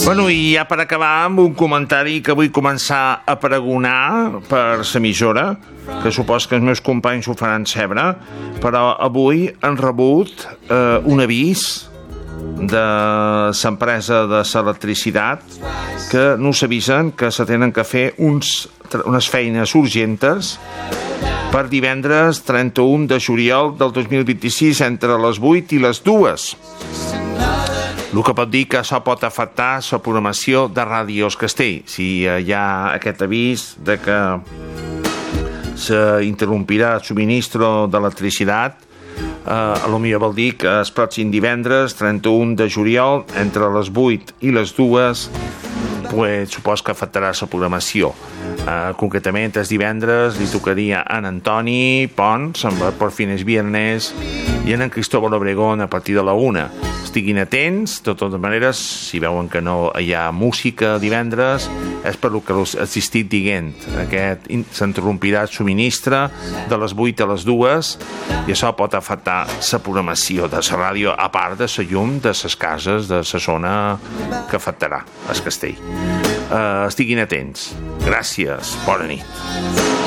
Bueno, i ja per acabar amb un comentari que vull començar a pregonar per l'emissora, que supos que els meus companys ho faran saber, però avui han rebut un avís de l'empresa de l'electricitat que nos avisen que se tenen que fer unes feines urgentes per divendres 31 de juliol del 2026 entre les 8 i les 2. El que pot dir que això pot afectar la programació de Ràdios Castell. Si hi ha aquest avís de que s'interrompirà el subministro d'electricitat, potser vol dir que el pròxim divendres 31 de juliol entre les 8 i les 2 supos que afectarà la programació. Concretament el divendres li tocaria a en Antoni Pons amb el Por Fines Viernes i en Cristóbal Obregón a partir de la 1. Estiguin atents, de totes maneres, si veuen que no hi ha música divendres, és per el que us he estat dient. S'interrompirà el subministre de les 8 a les 2 i això pot afectar la programació de la ràdio, a part de la llum de les cases de la zona que afectarà el Castell. Estiguin atents. Gràcies. Bona nit.